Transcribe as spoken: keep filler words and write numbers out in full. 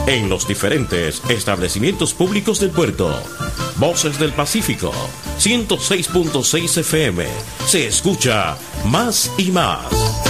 en los diferentes establecimientos públicos del puerto. Voces del Pacífico, ciento seis punto seis F M. Se escucha más y más.